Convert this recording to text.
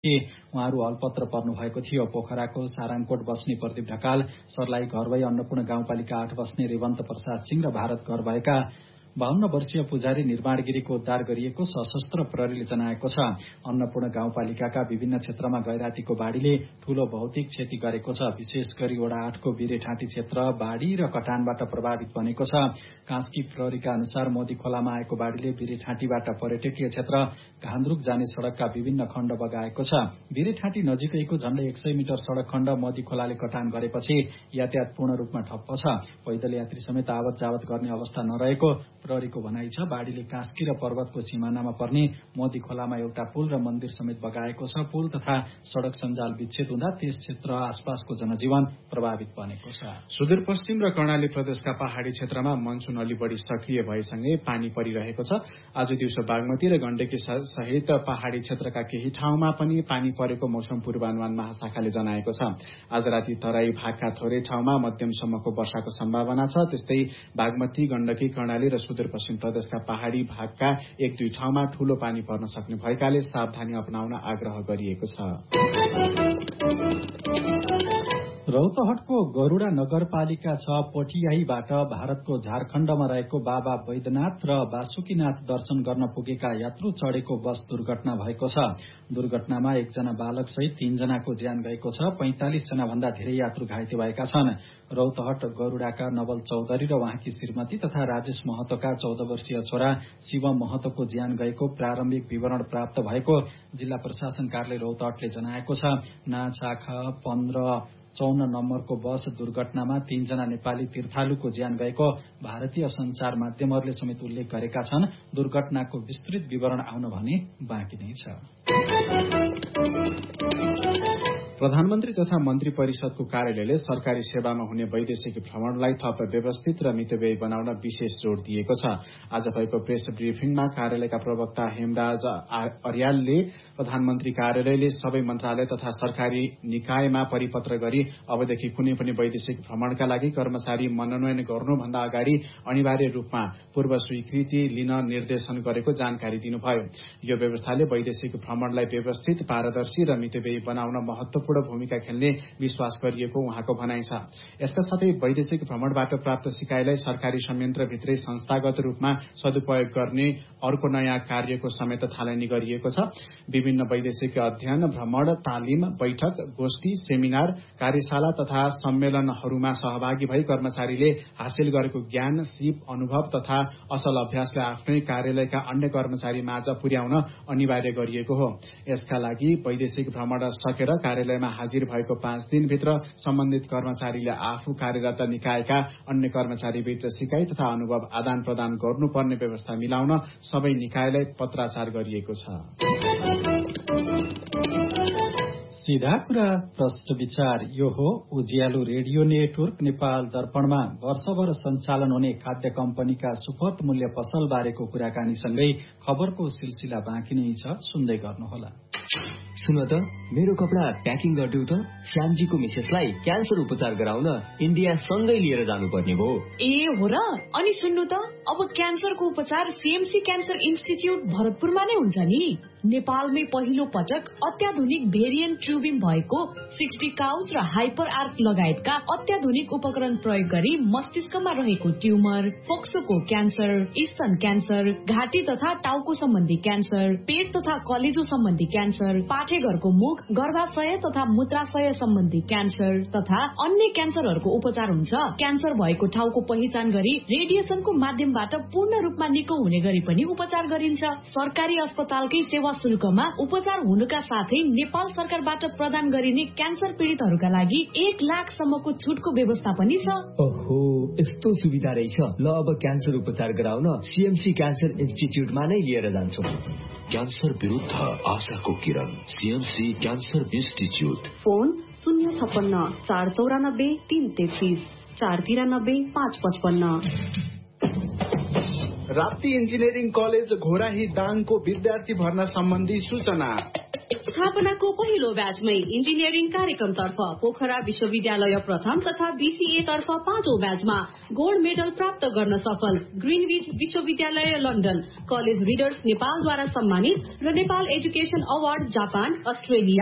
उहाँहरू हलपत्र पर्नु भएको थियो। पोखराको साराङकोट बस्ने प्रदीप ढकाल, सर्लाही घर भई अन्नपूर्ण गाउँपालिका 8 बस्ने रेवन्त प्रसाद सिंह र भारत घर भएका 52 वर्षीय पुजारी निर्माणगिरीको उद्धार गरिएको सशस्त्र प्रहरीले जनाएको छ। अन्नपूर्ण गाउँपालिकाका विभिन्न क्षेत्रमा गैरातीको बाढ़ीले ठूलो भौतिक क्षति गरेको छ। विशेष गरी वडा 8 को बिरेठाँटी क्षेत्र बाढ़ी र कटानबाट प्रभावित बनेको छ। कास्की प्रहरीका अनुसार मोदी खोलामा आएको बाढ़ीले बिरेठाँटीबाट पर्यटकीय क्षेत्र घान्द्रुक जाने सड़कका विभिन्न खण्ड बगाएको छ। बिरेठाँटी नजिकैको झण्डै 100 मिटर सड़क खण्ड मोदी खोलाले कटान गरेपछि यातायात पूर्ण रूपमा ठप्प छ। पैदल यात्री समेत आवत जावत गर्ने अवस्था नरहेको प्रहरीको भनाइ छ। बाढ़ीले कास्की र पर्वतको सिमानामा पर्ने मोदी खोलामा एउटा पुल र मन्दिर समेत बगाएको छ। पुल तथा सड़क सञ्जाल विच्छेद हुँदा त्यस क्षेत्र आसपासको जनजीवन प्रभावित बनेको छ। सुदूरपश्चिम र कर्णाली प्रदेशका पहाड़ी क्षेत्रमा मनसून अलि बढी सक्रिय भएसँगै पानी परिरहेको छ। आज दिउँसो बागमती र गण्डकी सहित पहाड़ी क्षेत्रका केही ठाउँमा पनि पानी परेको मौसम पूर्वानुमान महाशाखाले जनाएको छ। आज राति तराई भागका थोरै ठाउँमा मध्यमसम्मको वर्षाको सम्भावना छ। त्यस्तै बागमती, गण्डकी, कर्णाली र सुदूरपश्चिम प्रदेशका पहाड़ी भागका 1-2 ठाउँमा ठूलो पानी पर्न सक्ने भएकाले सावधानी अपनाउन आग्रह गरिएको छ। रौतहटको गरूडा नगरपालिका 6 पोठियाहीबाट भारतको झारखण्डमा रहेको बाबा वैद्यनाथ र वासुकीनाथ दर्शन गर्न पुगेका यात्रु चढेको बस दुर्घटना भएको छ। दुर्घटनामा 1 जना बालक सहित 3 जनाको ज्यान गएको छ। 45 जना भन्दा धेरै यात्रु घाइते भएका छन्। रौतहट गरूडाका नवल चौधरी र उहाँकी श्रीमती तथा राजेश महतोका 14 वर्षीय छोरा शिवम महतोको ज्यान गएको प्रारम्भिक विवरण प्राप्त भएको जिल्ला प्रशासन कार्यालय रौतहटले जनाएको छ। नाछाखा 1554 नम्बरको बस दुर्घटनामा 3 जना नेपाली तीर्थालुको ज्यान गएको भारतीय संचार माध्यमहरूले समेत उल्लेख गरेका छन्। दुर्घटनाको विस्तृत विवरण आउन भने बाँकी नै छ। प्रधानमन्त्री तथा मन्त्री परिषदको कार्यालयले सरकारी सेवामा हुने वैदेशिक भ्रमणलाई थप व्यवस्थित र मितव्ययी बनाउन विशेष जोड़ दिएको छ। आज भएको प्रेस ब्रिफिङमा कार्यालयका प्रवक्ता हेमराज अर्यालले प्रधानमन्त्री कार्यालयले सबै मन्त्रालय तथा सरकारी निकायमा परिपत्र गरी अबदेखि कुनै पनि वैदेशिक भ्रमणका लागि कर्मचारी मनोनयन गर्नुभन्दा अगाडि अनिवार्य रूपमा पूर्व स्वीकृति लिन निर्देशन गरेको जानकारी दिनुभयो। यो व्यवस्थाले वैदेशिक भ्रमणलाई व्यवस्थित, पारदर्शी र मितव्ययी बनाउन महत्वपूर्ण भूमिका खेल्ने विश्वास गरिएको उहाँको भनाइ छ। यसका साथै वैदेशिक भ्रमणबाट प्राप्त सिकाइलाई सरकारी संयन्त्रभित्रै संस्थागत रूपमा सदुपयोग गर्ने अर्को नयाँ कार्यको समेत थालनी गरिएको छ। विभिन्न वैदेशिक अध्ययन, भ्रमण, तालिम, बैठक, गोष्ठी, सेमिनार, कार्यशाला तथा सम्मेलनहरूमा सहभागी भई कर्मचारीले हासिल गरेको ज्ञान, सिप, अनुभव तथा असल अभ्यासलाई आफ्नै कार्यालयका अन्य कर्मचारी माझ पुर्याउन अनिवार्य गरिएको हो। यसका लागि वैदेशिक भ्रमण सकेर कार्यालयमा हाजिर भएको 5 दिनभित्र सम्बन्धित कर्मचारीले आफू कार्यरत निकायका अन्य कर्मचारीबीच सिकाइ तथा अनुभव आदान प्रदान गर्नुपर्ने व्यवस्था मिलाउन सबै निकायलाई पत्राचार गरिएको छ। सीधा कुरा प्रश्न विचार यो हो उज्यालो रेडियो नेटवर्क नेपाल दर्पणमा वर्षभर सञ्चालन हुने खाद्य कम्पनीका सुपथ मूल्य पसल बारेको कुराकानीसँगै खबरको सिलसिला बाँकी नै छ। सुन्दै गर्नुहोला। सुन त, मेरो कपडा प्याकिङ गरिदेऊ त। श्यामजीको मिसेसलाई क्यान्सर उपचार गराउन इन्डिया सँगै लिएर जानुपर्ने भयो। ए हो र? अनि सुन्नु त, अब क्यान्सरको उपचार सीएमसी क्यान्सर इन्स्टिच्युट भरतपुरमा नै हुन्छ नि। नेपालमै पहिलो पटक अत्याधुनिक भेरिएन्ट ट्युबिङ भएको 60 काउज र हाइपर आर्क लगायतका अत्याधुनिक उपकरण प्रयोग गरी मस्तिष्कमा रहेको ट्युमर, फोक्सोको क्यान्सर, स्तन क्यान्सर, घाँटी तथा टाउको सम्बन्धी क्यान्सर, पेट तथा कलेजो सम्बन्धी क्यान्सर, पाठेघरको मुख, गर्भाशय तथा मूत्राशय सम्बन्धी क्यान्सर तथा अन्य क्यान्सरहरूको उपचार हुन्छ। क्यान्सर भएको ठाउँको पहिचान गरी रेडिएसनको माध्यमबाट पूर्ण रूपमा निको हुने गरी पनि उपचार गरिन्छ। सरकारी अस्पतालकै सेवा शुल्कमा उपचार हुनुका साथै नेपाल सरकारबाट प्रदान गरिने क्यान्सर पीडितहरूका लागि 1 लाखसम्मको छुटको व्यवस्था पनि छ। ओहो, यस्तो सुविधा रहेछ। ल, अब क्यान्सर उपचार गराउन सीएमसी क्यान्सर इन्स्टिच्युटमा नै लिएर जान्छु। क्यान्सर विरुद्ध आशाको किरण, CMC cancer institute. Phone 056 494 333 493 555। Rapti engineering college Ghorahi दाङको विद्यार्थी भर्ना सम्बन्धी सूचना। स्थापनाको पहिलो ब्याचमै इन्जिनियरिङ कार्यक्रमतर्फ पोखरा विश्वविद्यालय प्रथम तथा बीसीए तर्फ 5औं ब्याचमा गोल्ड मेडल प्राप्त गर्न सफल ग्रीनविच विश्वविद्यालय लन्डन, कलेज रिडर्स नेपालद्वारा सम्मानित र Nepal education award Japan, Australia